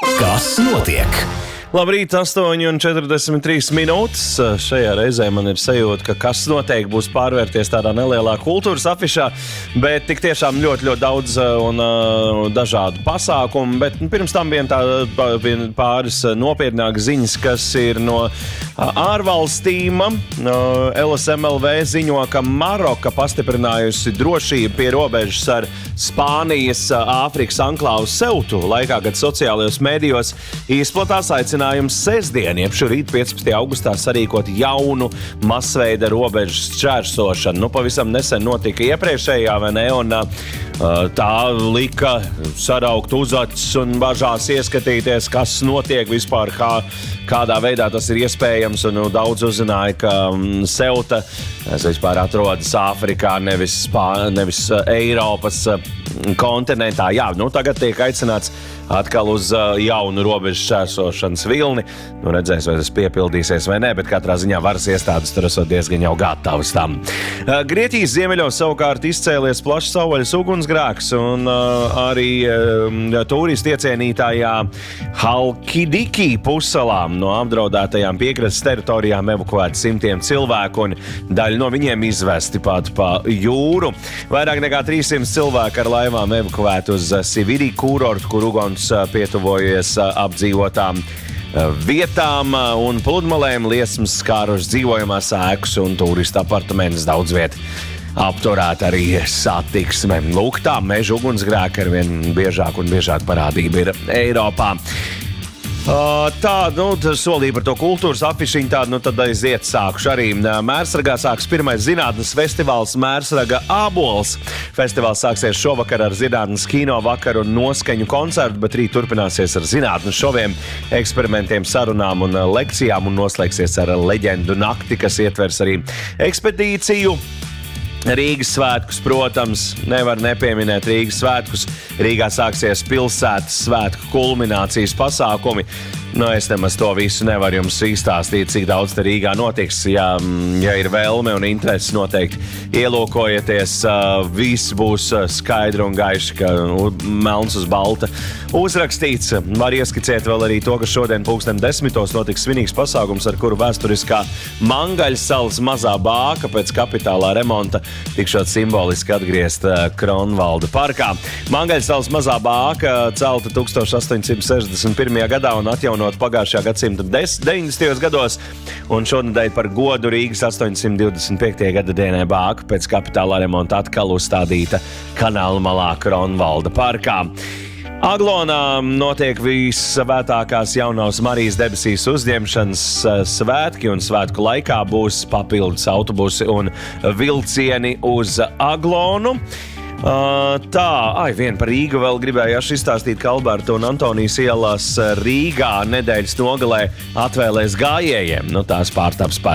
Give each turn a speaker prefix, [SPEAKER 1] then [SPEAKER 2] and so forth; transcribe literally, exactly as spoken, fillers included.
[SPEAKER 1] Kas notiek?
[SPEAKER 2] Labrīt, astoņi un četrdesmit trīs minūtes. Šajā reizē man ir sajūta, ka kas noteikti būs pārvērties tādā nelielā kultūras afišā, bet tik tiešām ļoti, ļoti daudz un uh, dažādu pasākumu. Bet pirms tam bija tā, pāris nopietnākas ziņas, kas ir no ārvalstīm. Uh, L S M L V ziņo, ka Maroka pastiprinājusi drošību pie robežas ar Spānijas Āfrikas anklāvu Ceutu, laikā, kad sociālajos mēdījos izplatās aicinājums sestdien, jeb šorīt piecpadsmitajā augustā sarīkot jaunu masveida robežas šķērsošanu. Nu, pavisam nesen notika iepriekšējā, vai ne, un uh, tā lika saraukt uzacis un bažās ieskatīties, kas notiek vispār, kā, kādā veidā tas ir iespējams, un nu, daudz uzzināja, ka um, Ceuta vispār atrodas Āfrikā, nevis, Spā, nevis uh, Eiropas uh, kontinentā. Jā, nu tagad tiek aicināts atkal uz uh, jaunu robežu šķērsošanas vilni. Nu, redzēs, vai tas piepildīsies vai nē, bet katrā ziņā varas iestādes tur esot diezgan jau gatavas tam. Uh, Grieķijas ziemeļos savukārt izcēlies plašs savvaļas ugunsgrēks, un uh, arī uh, turisti iecienītājā Halkidiki pussalām no apdraudētajām piekrastes teritorijām evakuēti simtiem cilvēku, un daļa no viņiem izvesti pat pa jūru. Vairāk nekā trīssimt cilvēku ar laivām evakuēti uz Siviri kurortu, kur uguns pietuvojies apdzīvotām vietām un pludmalēm, liesmas skārušas dzīvojamās ēkas un turistu apartamentus, daudz viet apturēt arī satiksme. Lūk, tā meža ugunsgrēki arvien biežāk un biežāk parādība ir Eiropā. Uh, tā, nu, solīja par to kultūras afišiņu, tādu, nu, tad aiziet sākuši arī. Mērsragā sāks pirmais zinātnes festivāls Mērsraga ābols. Festivāls sāksies šovakar ar zinātnes kino vakaru un noskaņu koncertu, bet rīt turpināsies ar zinātnes šoviem, eksperimentiem, sarunām un lekcijām un noslēgsies ar leģendu nakti, kas ietvers arī ekspedīciju. Rīgas svētkus, protams, nevar nepieminēt Rīgas svētkus. Rīgā sāksies pilsētas svētku kulminācijas pasākumi. Nu, es nemaz to visu nevaru jums izstāstīt, cik daudz te Rīgā notiks. Ja, ja ir vēlme un interesi, noteikti ielūkojieties. Viss būs skaidri un gaiši, ka melns uz balta uzrakstīts. Var ieskicēt vēl arī to, ka šodien pulksten desmitos notiks svinīgs pasākums, ar kuru vēsturiskā Mangaļsalas mazā bāka pēc kapitālā remonta tikšot simboliski atgriezt Kronvalda parkā. Mangaļsalas mazā bāka celta tūkstoš astoņsimt sešdesmit pirmajā gadā un atjaunot pagājušajā gadsimta deviņdesmitajos gados, un šonedēļ par godu Rīgas astoņsimt divdesmit piektajai gada dienai bāka pēc kapitālā remonta atkal uzstādīta kanāla malā Kronvalda parkā. Aglonā notiek visvētākās jaunās Marijas debesīs uzņemšanas svētki, un svētku laikā būs papildus autobusi un vilcieni uz Aglonu. Uh, tā, ai, vien par Rīgu vēl gribēju izstāstīt, ka Alberta un Antonijas ielās Rīgā nedēļas nogalē atvēlēs gājējiem. Nu, tās pārtaps par